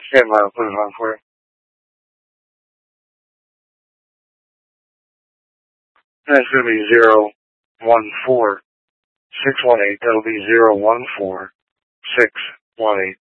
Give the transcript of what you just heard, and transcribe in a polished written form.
Stand by, I'll put it on for you. That's going to be 014-618. That'll be 014-618.